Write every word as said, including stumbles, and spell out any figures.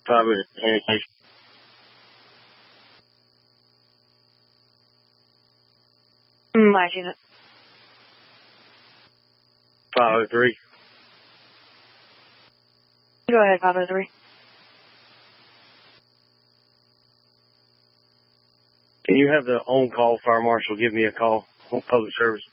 five oh sanitation. My unit. five oh three. Go ahead, five oh three. Can you have the on-call fire marshal give me a call on public service?